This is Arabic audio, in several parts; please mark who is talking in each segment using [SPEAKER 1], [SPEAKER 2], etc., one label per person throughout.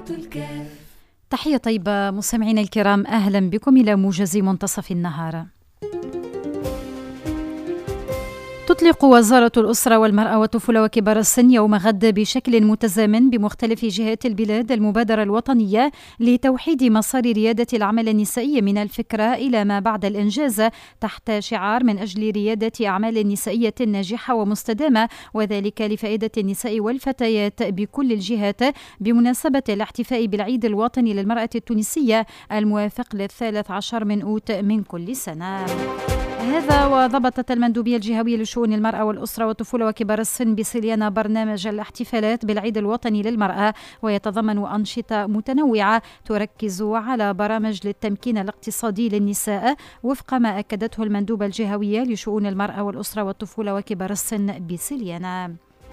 [SPEAKER 1] تحية طيبة مستمعينا الكرام، أهلا بكم إلى موجز منتصف النهار. تطلق وزارة الأسرة والمرأة والطفولة وكبار السن يوم غد بشكل متزامن بمختلف جهات البلاد المبادرة الوطنية لتوحيد مسار ريادة الأعمال النسائية من الفكرة إلى ما بعد الإنجاز، تحت شعار من أجل ريادة أعمال نسائية ناجحة ومستدامة، وذلك لفائدة النساء والفتيات بكل الجهات، بمناسبة الاحتفاء بالعيد الوطني للمرأة التونسية الموافق ل13 من أوت من كل سنة. هذا وضبطت المندوبية الجهوية لشؤون المرأة والأسرة والطفولة وكبار السن بسليانة برنامج الاحتفالات بالعيد الوطني للمرأة، ويتضمن أنشطة متنوعة تركز على برامج للتمكين الاقتصادي للنساء وفق ما أكدته المندوبة الجهوية لشؤون المرأة والأسرة والطفولة وكبار السن بسليانة.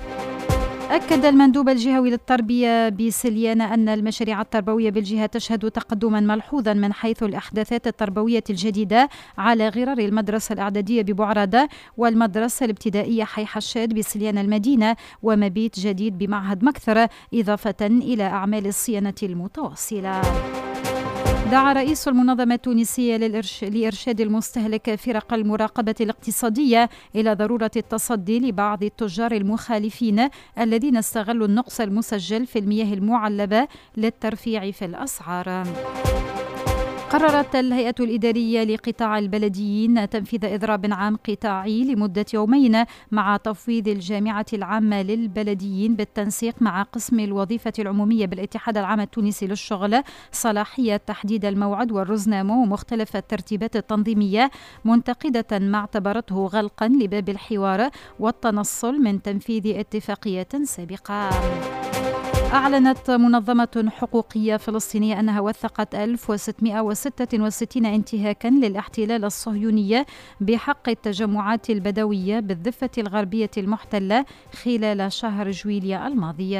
[SPEAKER 1] أكد المندوب الجهوي للتربية بسليانة أن المشاريع التربوية بالجهة تشهد تقدما ملحوظا من حيث الأحداثات التربوية الجديدة على غرار المدرسة الإعدادية ببعرادة والمدرسة الابتدائية حي حشاد بسليانة المدينة ومبيت جديد بمعهد مكثر، إضافة إلى أعمال الصيانة المتواصلة. دعا رئيس المنظمة التونسية لإرشاد المستهلك فرق المراقبة الاقتصادية إلى ضرورة التصدي لبعض التجار المخالفين الذين استغلوا النقص المسجل في المياه المعلبة للترفيع في الأسعار. قررت الهيئة الإدارية لقطاع البلديين تنفيذ إضراب عام قطاعي لمدة يومين مع تفويض الجامعة العامة للبلديين بالتنسيق مع قسم الوظيفة العمومية بالاتحاد العام التونسي للشغل صلاحية تحديد الموعد والرزنامة ومختلف الترتيبات التنظيمية، منتقدة ما اعتبرته غلقا لباب الحوار والتنصل من تنفيذ اتفاقيات سابقة. أعلنت منظمة حقوقية فلسطينية أنها وثقت 1666 انتهاكا للاحتلال الصهيوني بحق التجمعات البدوية بالضفة الغربية المحتلة خلال شهر جويليا الماضي.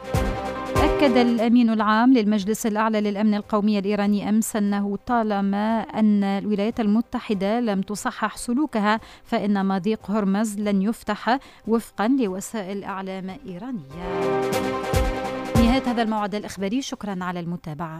[SPEAKER 1] أكد الأمين العام للمجلس الأعلى للأمن القومي الإيراني أمس أنه طالما أن الولايات المتحدة لم تصحح سلوكها فإن مضيق هرمز لن يفتح وفقا لوسائل إعلام إيرانية. نهاية هذا الموعد الإخباري، شكرا على المتابعة.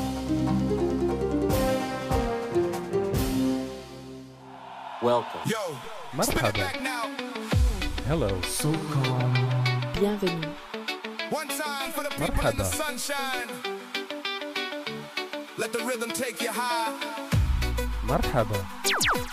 [SPEAKER 2] مرحبا. Hello.
[SPEAKER 3] Bienvenue.
[SPEAKER 2] مرحبا. مرحبا.